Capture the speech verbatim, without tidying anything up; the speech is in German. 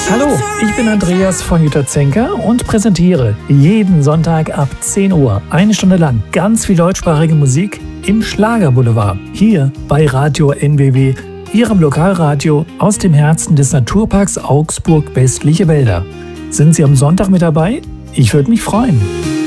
Hallo, ich bin Andreas von Jutta Zenker und präsentiere jeden Sonntag ab zehn Uhr eine Stunde lang ganz viel deutschsprachige Musik im Schlagerboulevard. Hier bei Radio N W W, Ihrem Lokalradio aus dem Herzen des Naturparks Augsburg Westliche Wälder. Sind Sie am Sonntag mit dabei? Ich würde mich freuen.